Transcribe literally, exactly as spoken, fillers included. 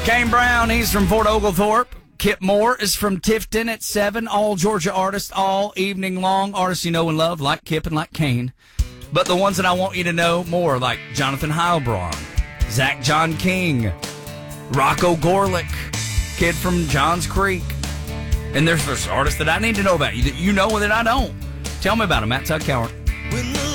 Kane Brown, he's from Fort Oglethorpe. Kip Moore is from Tifton at seven. All Georgia artists all evening long. Artists you know and love, like Kip and like Kane. But the ones that I want you to know more, like Jonathan Heilbronn, Zach John King, Rocco Gorlick, kid from Johns Creek. And there's this artist that I need to know about, you that you know that I don't. Tell me about him, Matt Tuck Cowart.